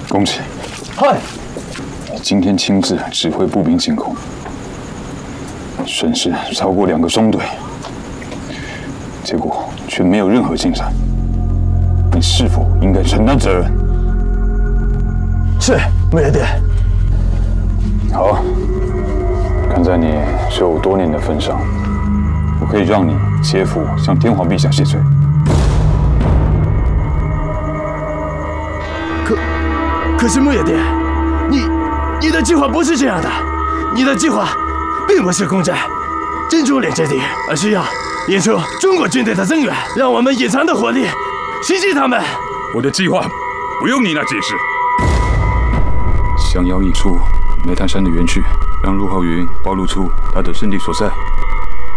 恭喜！ 嗨， 你今天亲自指挥步兵进攻，损失超过2个中队，结果却没有任何进展，你是否应该承担责任？ 是，木野殿。 好，看在你受我多年的份上，我可以让你切腹向天皇陛下谢罪。 可是木野殿，你的计划不是这样的，你的计划并不是攻占珍珠岭阵地，而是要引出中国军队的增援，让我们隐藏的火力袭击他们。 我的计划不用你来解释。 想要引出煤炭山的援区，让陆浩云暴露出他的阵地所在，